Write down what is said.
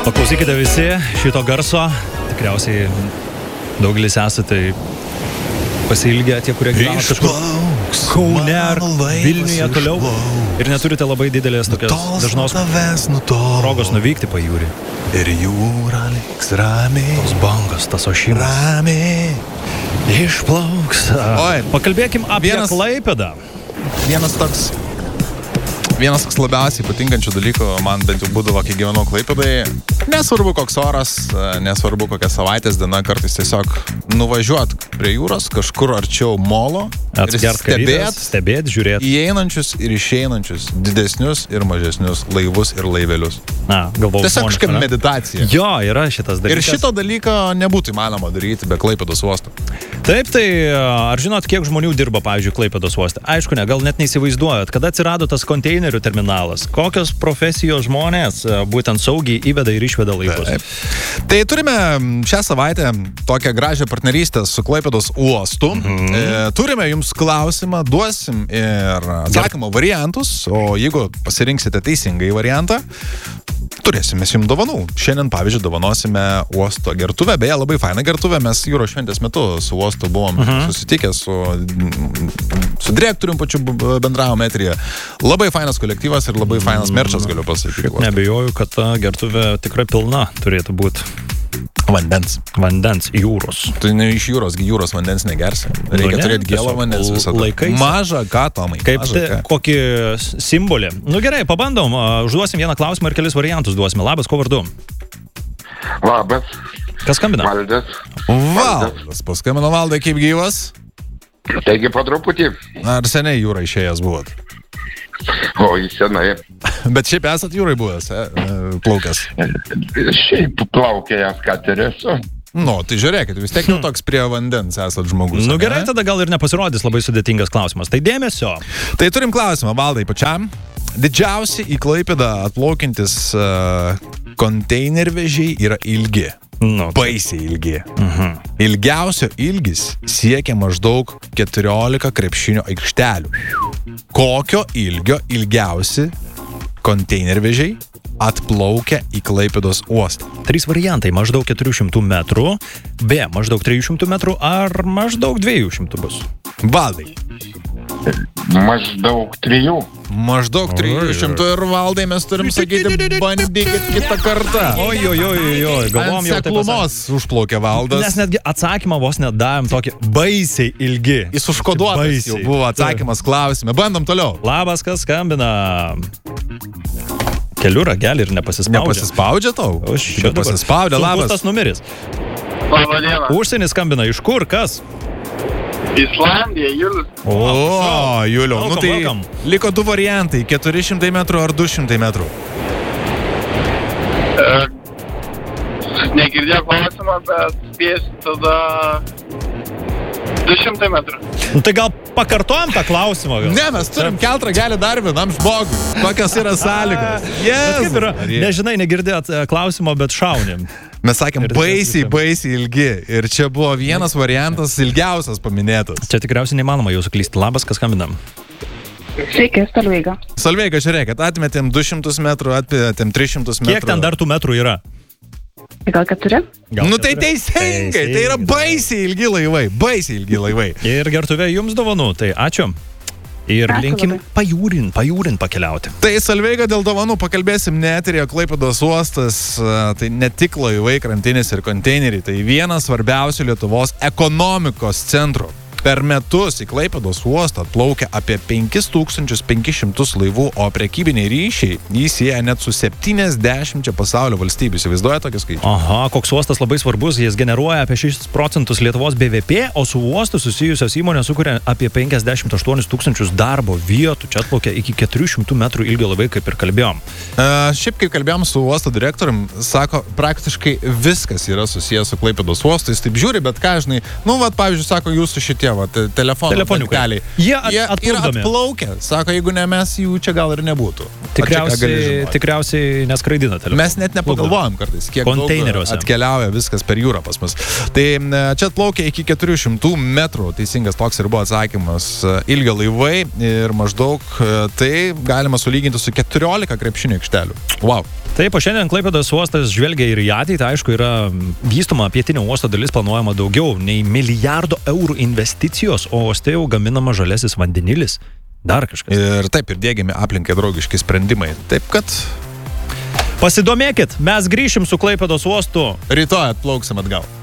Paklausykite visi šito garso, tikriausiai daugelis esate pasiilgę tie, kurie gyvena kažkur Kaune ar Vilniuje toliau ir neturite labai didelės tokios dažnos progos nuvykti pajūrį. Ir jūra liks ramiai, Tos bangos, tas ošimas. ramiai. Išplauks. Oi, Pakalbėkim apie Klaipėdą. Vienas toks labiausiai patinkančių dalykų man bent jau būdavo, kai gyvenau Klaipėdai. Nesvarbu koks oras, nesvarbu kokia savaitės diena, kartais tiesiog nuvažiuot prie jūros, kažkur arčiau molo ir stebėt, žiūrėt. Įeinančius ir išeinančius, didesnius ir mažesnius laivus ir laivelius. Tiesiog kažkaip meditacija. Jo, yra šitas dalykas. Ir šito dalyko nebūtų įmanoma daryti be Klaipėdos uosto. Taip, tai ar žinot, kiek žmonių dirba, pavyzdžiui, Klaipėdos uoste? Aišku, ne, gal net neįsivaizduojat, kada atsirado tas konteinerių terminalas, kokios profesijos žmonės būtent saugiai įveda ir išveda laivus. Taip. Tai turime šią savaitę tokią gražią partnerystę su Klaipėdos uostu. Turime jums klausimą, duosim ir atsakymo variantus, o jeigu pasirinksite teisingąjį variantą, turėsime jums dovanų. Šiandien, pavyzdžiui, dovanosime uosto gertuvę. Beje, labai faina gertuvė. Mes jūros šventės metu su uostu buvom susitikę, su direktorium pačiu bendravom eteryje. Labai fainas kolektyvas ir labai fainas merčas, galiu pasakyti. Nebejoju, kad ta gertuvė tikrai pilna turėtų būti. Vandens, jūros. Tu ne iš jūros vandens negersi. Reikia turėti gėlo vandens visada. Maža ką, Tomai. Kaip kokį simbolį. Nu gerai, pabandom. Užduosim vieną klausimą ir kelis variantus duosime. Labas, ko vardu? Labas. Kas skambina? Valdas. Valdas. Paskambino Valdai, kaip gyvas? Taigi po truputį. Ar seniai jūra išėjęs buvot? Oi, senai. Bet šiaip esat jūrai buvęs, plaukęs? Šiaip plaukėjęs katerėsu. Nu, tai žiūrėkit, vis tiek jau toks prie vandens esat žmogus. Nu gerai, tada gal ir nepasirodys labai sudėtingas klausimas. Tai dėmesio. Tai turim klausimą, Valdai, pačiam. Didžiausi į Klaipėdą atplaukiantis konteinervežiai yra ilgi. Baisiai ilgi. Ilgiausio ilgis siekia maždaug 14 krepšinio aikštelių. Kokio ilgio ilgiausi konteinervežiai atplaukia į Klaipėdos uostą? 3 variantai. Maždaug 400 metrų, B, maždaug 300 metrų ar maždaug 200 bus? Valdai. Maždaug 3. Maždaug 300 ir Valdai mes turim sakyti, bandykit kitą kartą. Oi, galvom jau taip seklumos užplaukė Valdas. Nes netgi atsakymą vos nedavėm tokį baisiai ilgi. Jis užkoduotas jau buvo atsakymas klausime. Bandom toliau. Labas, kas skambina? Kelių ragelį ir nepasispaudžia. Nepasispaudžia tau? Nepasispaudžia, labas. Sunkus tas numeris. Labą dieną. Užsienis skambina. Iš kur? Kas? Islandija, Julius. O, Juliau. Nu tai welcome. Liko 2 variantai. 400 metrų ar 200 metrų? Negirdėjau klausimą, bet spėsiu tada 200 metrų. Nu tai gal pakartojam tą klausimą? Gal? Ne, mes turim kelt ragelį dar vienam žmogui. Kokios yra sąlygos? Nežinai, negirdėt klausimo, bet šaunim. Mes sakėm baisiai ilgi. Ir čia buvo vienas variantas ilgiausias paminėtas. Čia tikriausiai neįmanoma jau suklysti. Labas, kas skambinam? Sveiki, Solveiga. Solveiga, žiūrėkit, atmetėm 200 metrų, atmetėm 300 metrų. Kiek ten dar tų metrų yra? Gal 4? Nu tai teisingai, tai yra baisiai ilgi laivai. Ir gertuvė jums dovanų, tai ačiū. Ir linkim pajūrin pakeliauti. Tai Solveiga, dėl dovanų pakalbėsim ne eteryje. Klaipėdos uostas, tai ne tik laivai, krantinės ir konteineriai, tai vienas svarbiausių Lietuvos ekonomikos centrų. Per metus į Klaipėdos uostą atplaukia apie 5500 laivų, o prekybiniai ryšiai jį sieja net su 70 pasaulio valstybių. Įsivaizduoja tokį skaičių? Aha, koks uostas labai svarbus, jis generuoja apie 6% Lietuvos BVP, o su uostu susijusios įmonės sukuria apie 58 000 darbo vietų. Čia atplaukia iki 400 metrų ilgio laivai, kaip ir kalbėjom. Šiaip, kaip kalbėjom su uosto direktorium, sako, praktiškai viskas yra susijęs su Klaipėdos uostu. Jis taip žiūri, bet ką, žinai, pavyzdžiui, sako, jūsų šitie va, telefonų Telefoniukai. dangteliai. Jie yra atplukdomi. atplaukę. Sako, jeigu ne mes, jų čia gal ir nebūtų. Tikriausiai neskraidina telefonų. Mes net nepagalvojam kartais, kiek daug atkeliauja viskas per jūrą pas mus. Tai čia atplaukia iki 400 metrų, teisingas toks ir buvo atsakymas, ilgio laivai ir maždaug tai galima sulyginti su 14 krepšinio aikštelių. Wow. Taip, o šiandien Klaipėdos uostas žvelgia ir į ateitį, aišku, yra vystoma pietinio uosto dalis, planuojama daugiau nei €1 milijardo investicijos, o uoste jau gaminama žalesis vandenilis. Dar kažkas. Ir taip, ir diegiami aplinkai draugiški sprendimai. Taip, kad pasidomėkit, mes grįšim su Klaipėdos uostu. Rytoj atplauksim atgal.